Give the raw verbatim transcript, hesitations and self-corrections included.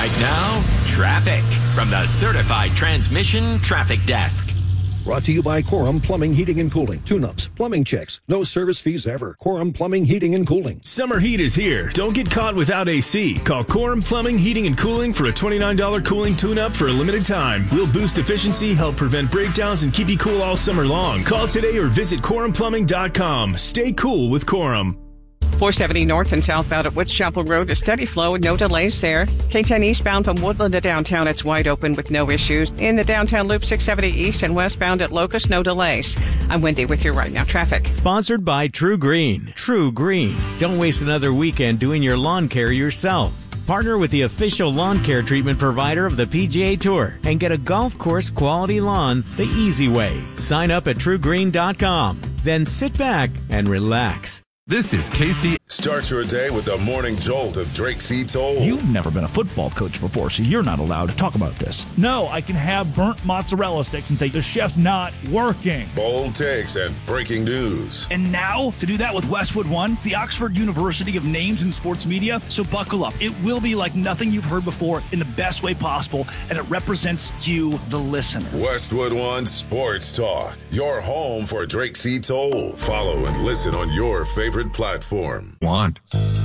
Right now, traffic from the Certified Transmission Traffic Desk. Brought to you by Quorum Plumbing, Heating, and Cooling. Tune-ups, plumbing checks, no service fees ever. Quorum Plumbing, Heating, and Cooling. Summer heat is here. Don't get caught without A C. Call Quorum Plumbing, Heating, and Cooling for a twenty-nine dollars cooling tune-up for a limited time. We'll boost efficiency, help prevent breakdowns, and keep you cool all summer long. Call today or visit quorum plumbing dot com. Stay cool with Quorum. four seventy north and southbound at Woods Chapel Road, a steady flow, no delays there. K ten eastbound from Woodland to downtown, it's wide open with no issues. In the downtown loop, six seventy east and westbound at Locust, no delays. I'm Wendy with your Right Now traffic. Sponsored by True Green. True Green. Don't waste another weekend doing your lawn care yourself. Partner with the official lawn care treatment provider of the P G A Tour and get a golf course quality lawn the easy way. Sign up at true green dot com. Then sit back and relax. This is K C. Start your day with the morning jolt of Drake C. Toll. You've never been a football coach before, so you're not allowed to talk about this. No, I can have burnt mozzarella sticks and say the chef's not working. Bold takes and breaking news. And now, to do that with Westwood One, the Oxford University of names in sports media, so buckle up. It will be like nothing you've heard before in the best way possible, and it represents you, the listener. Westwood One Sports Talk, your home for Drake C. Toll. Follow and listen on your favorite platform. Want.